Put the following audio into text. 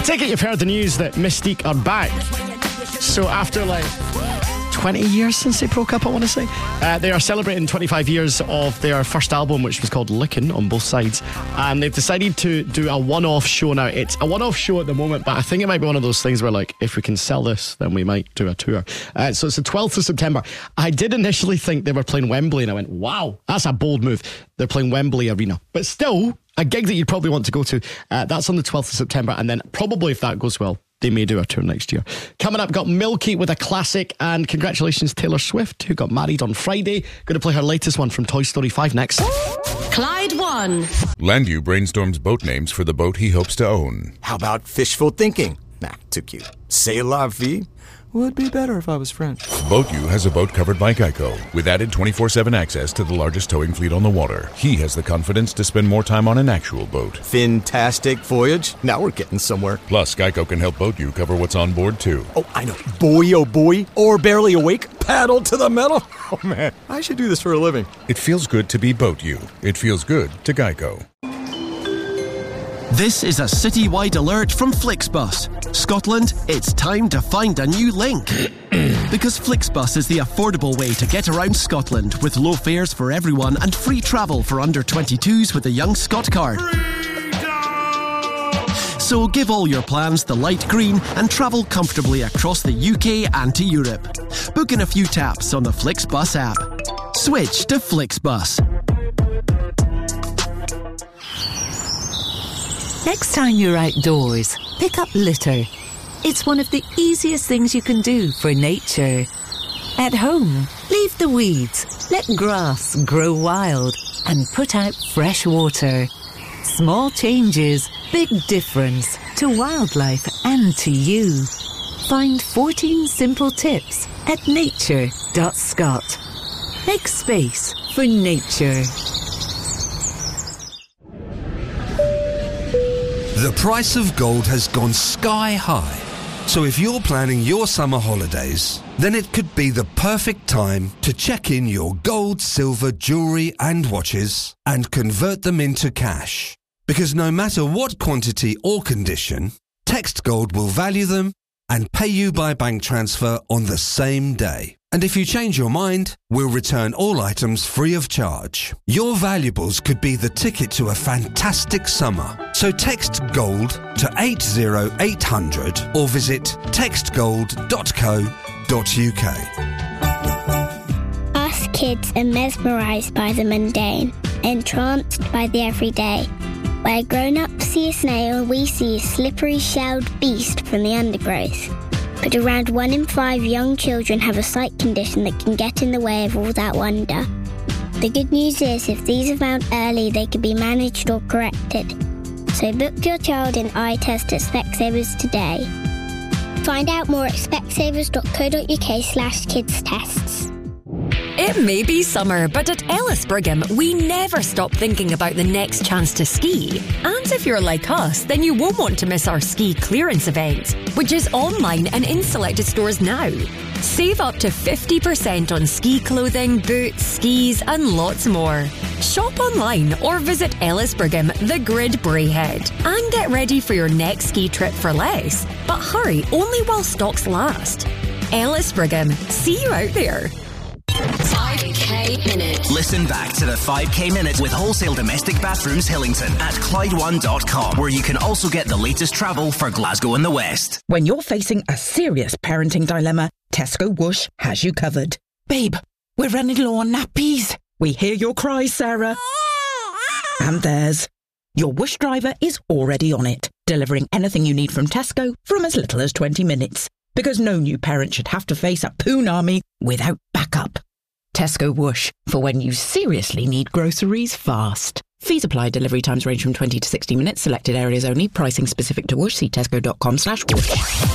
take it you've heard the news that Mystique are back. So after 20 years since they broke up, I want to say, they are celebrating 25 years of their first album, which was called Lickin' on both sides, and they've decided to do a one-off show now. It's a one-off show at the moment, but I think it might be one of those things where if we can sell this, then we might do a tour. So it's the 12th of September. I did initially think they were playing Wembley, and I went, wow, that's a bold move. They're playing Wembley Arena, but still a gig that you'd probably want to go to. That's on the 12th of September, and then probably, if that goes well, they may do a tour next year. Coming up, got Milky with a classic, and congratulations Taylor Swift, who got married on Friday. Going to play her latest one from Toy Story 5 next. Clyde One. Landu brainstorms boat names for the boat he hopes to own. How about fishful thinking? Nah, too cute. C'est la vie. Would be better if I was French. BoatU has a boat covered by Geico, with added 24/7 access to the largest towing fleet on the water. He has the confidence to spend more time on an actual boat. Fantastic voyage. Now we're getting somewhere. Plus, Geico can help BoatU cover what's on board, too. Oh, I know. Boy, oh boy. Or barely awake. Paddle to the metal. Oh, man. I should do this for a living. It feels good to be BoatU. It feels good to Geico. This is a citywide alert from Flixbus. Scotland, it's time to find a new link. Because Flixbus is the affordable way to get around Scotland, with low fares for everyone and free travel for under 22s with the Young Scot card. So give all your plans the light green and travel comfortably across the UK and to Europe. Book in a few taps on the Flixbus app. Switch to Flixbus. Next time you're outdoors, pick up litter. It's one of the easiest things you can do for nature. At home, leave the weeds, let grass grow wild, and put out fresh water. Small changes, big difference to wildlife and to you. Find 14 simple tips at nature.scot. Make space for nature. The price of gold has gone sky high. So if you're planning your summer holidays, then it could be the perfect time to check in your gold, silver, jewellery and watches and convert them into cash. Because no matter what quantity or condition, Text Gold will value them and pay you by bank transfer on the same day. And if you change your mind, we'll return all items free of charge. Your valuables could be the ticket to a fantastic summer. So text GOLD to 80800 or visit textgold.co.uk. Us kids are mesmerised by the mundane, entranced by the everyday. Where grown-ups see a snail, we see a slippery shelled beast from the undergrowth. But around 1 in 5 young children have a sight condition that can get in the way of all that wonder. The good news is, if these are found early, they can be managed or corrected. So book your child in eye test at Specsavers today. Find out more at specsavers.co.uk/kidstests. It may be summer, but at Ellis Brigham, we never stop thinking about the next chance to ski. And if you're like us, then you won't want to miss our ski clearance event, which is online and in selected stores now. Save up to 50% on ski clothing, boots, skis, and lots more. Shop online or visit Ellis Brigham, the Grid Braehead, and get ready for your next ski trip for less. But hurry, only while stocks last. Ellis Brigham, see you out there. 5K Minute. Listen back to the 5K Minute with Wholesale Domestic Bathrooms Hillington at Clyde1.com, where you can also get the latest travel for Glasgow and the West. When you're facing a serious parenting dilemma, Tesco Whoosh has you covered. Babe, we're running low on nappies. We hear your cries, Sarah. And theirs. Your Whoosh driver is already on it, delivering anything you need from Tesco from as little as 20 minutes. Because no new parent should have to face a poon army without backup. Tesco Whoosh, for when you seriously need groceries fast. Fees apply. Delivery times range from 20 to 60 minutes. Selected areas only. Pricing specific to Whoosh. See tesco.com/Whoosh.